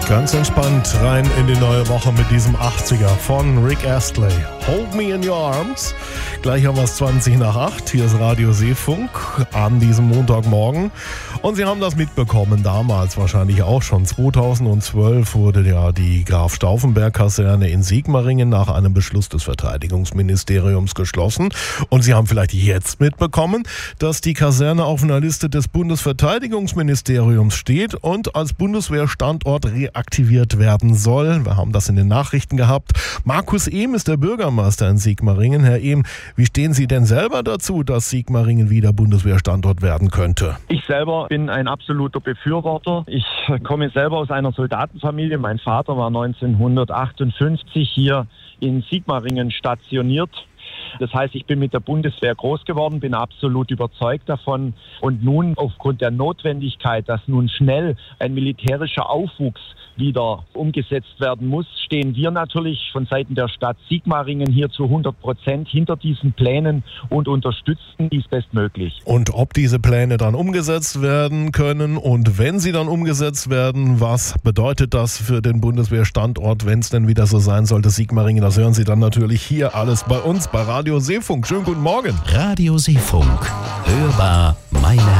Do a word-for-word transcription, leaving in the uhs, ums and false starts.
Ganz entspannt rein in die neue Woche mit diesem achtziger von Rick Astley. Hold Me in Your Arms. Gleich haben wir es zwanzig nach acht. Hier ist Radio Seefunk an diesem Montagmorgen. Und Sie haben das mitbekommen, damals wahrscheinlich auch schon. zweitausendzwölf wurde ja die Graf-Stauffenberg-Kaserne in Sigmaringen nach einem Beschluss des Verteidigungsministeriums geschlossen. Und Sie haben vielleicht jetzt mitbekommen, dass die Kaserne auf einer Liste des Bundesverteidigungsministeriums steht und als Bundeswehrstandort reaktiviert werden soll. Wir haben das in den Nachrichten gehabt. Markus Ehm ist der Bürgermeister in Sigmaringen. Herr Ehm, wie stehen Sie denn selber dazu, dass Sigmaringen wieder Bundeswehrstandort werden könnte? Ich selber bin ein absoluter Befürworter. Ich komme selber aus einer Soldatenfamilie. Mein Vater war neunzehnhundertachtundfünfzig hier in Sigmaringen stationiert. Das heißt, ich bin mit der Bundeswehr groß geworden, bin absolut überzeugt davon. Und nun aufgrund der Notwendigkeit, dass nun schnell ein militärischer Aufwuchs wieder umgesetzt werden muss, stehen wir natürlich von Seiten der Stadt Sigmaringen hier zu hundert Prozent hinter diesen Plänen und unterstützen dies bestmöglich. Und ob diese Pläne dann umgesetzt werden können und wenn sie dann umgesetzt werden, was bedeutet das für den Bundeswehrstandort, wenn es denn wieder so sein sollte, Sigmaringen, das hören Sie dann natürlich hier alles bei uns, bei Radio Seefunk. Schönen guten Morgen. Radio Seefunk. Hörbar meine